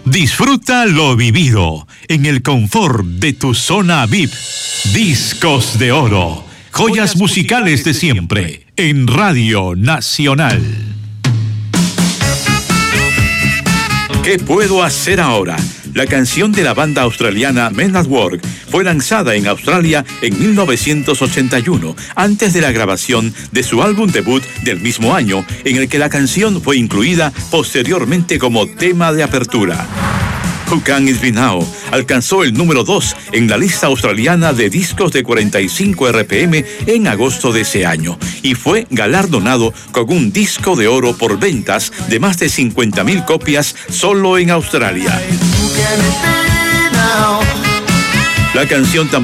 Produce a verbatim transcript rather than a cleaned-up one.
Disfruta lo vivido en el confort de tu zona V I P. Discos de Oro. Joyas musicales de siempre en Radio Nacional. ¿Qué puedo hacer ahora? La canción de la banda australiana Men at Work fue lanzada en Australia en mil novecientos ochenta y uno, antes de la grabación de su álbum debut del mismo año, en el que la canción fue incluida posteriormente como tema de apertura. Who Can It Be Now alcanzó el número dos en la lista australiana de discos de cuarenta y cinco R P M en agosto de ese año y fue galardonado con un disco de oro por ventas de más de cincuenta mil copias solo en Australia. La canción también